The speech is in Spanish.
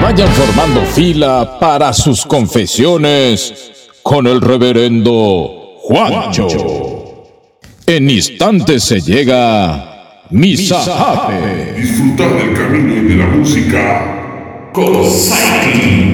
Vayan formando fila para sus confesiones con el reverendo Juancho. En instantes se llega Misa Happy. Disfrutar del camino y de la música con Cycling.